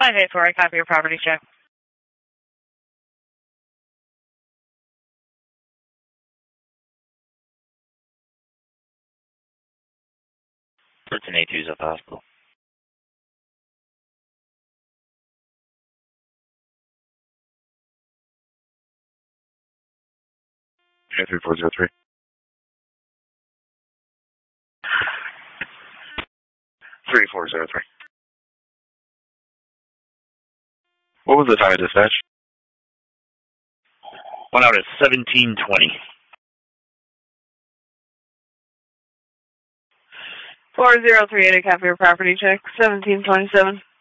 584, I copy your property check. It's an A2's at the hospital. 3403. 3403. What was the time of dispatch? Went out at 17:20. 4038, I copy your property check. 1727.